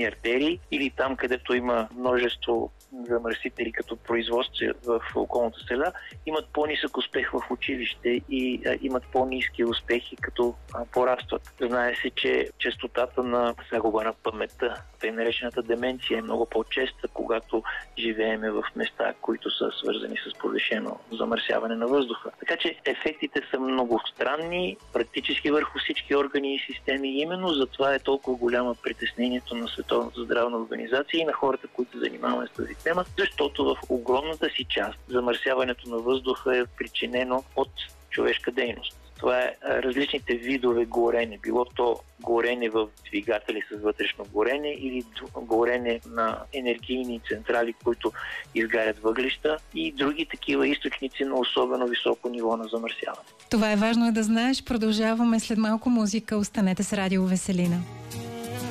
сърдечни артерии или там, където има множество замърсители като производство в околната среда, имат по-нисък успех в училище и имат по-ниски успехи като порастват. Знае се, че честотата на загуба на паметта, тъй наречената деменция, е много по-честа, когато живееме в места, които са свързани с повишено замърсяване на въздуха. Така че ефектите са много странни, практически върху всички органи и системи. Именно затова е толкова голямо притеснението на Световната здравна организация и на хората, които се занимаваме с тази тема, защото в огромната си част замърсяването на въздуха е причинено от човешка дейност. Това е различните видове горене, било то горене в двигатели с вътрешно горене или горене на енергийни централи, които изгарят въглища и други такива източници на особено високо ниво на замърсяване. Това е важно да знаеш. Продължаваме след малко музика. Останете с Радио Веселина.